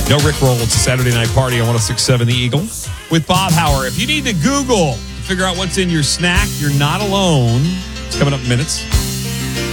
No Rick Roll. It's a Saturday night party on 106.7 The Eagle with Bob Hauer. If you need to Google to figure out what's in your snack, you're not alone. It's coming up in minutes.